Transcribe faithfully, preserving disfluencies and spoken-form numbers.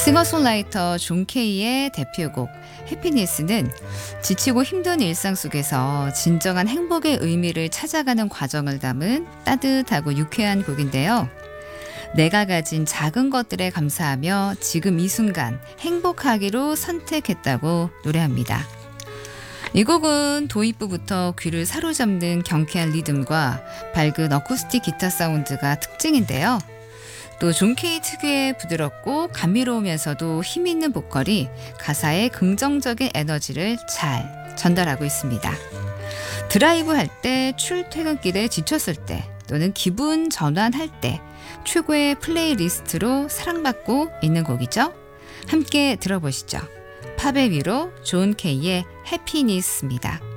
싱어송라이터 존 케이의 대표곡 해피니스는 지치고 힘든 일상 속에서 진정한 행복의 의미를 찾아가는 과정을 담은 따뜻하고 유쾌한 곡인데요. 내가 가진 작은 것들에 감사하며 지금 이 순간 행복하기로 선택했다고 노래합니다. 이 곡은 도입부부터 귀를 사로잡는 경쾌한 리듬과 밝은 어쿠스틱 기타 사운드가 특징인데요. 또 존 케이 특유의 부드럽고 감미로우면서도 힘있는 보컬이 가사에 긍정적인 에너지를 잘 전달하고 있습니다. 드라이브 할 때, 출퇴근길에 지쳤을 때, 또는 기분 전환할 때 최고의 플레이리스트로 사랑받고 있는 곡이죠. 함께 들어보시죠. 팝의 위로 존 케이의 해피니스입니다.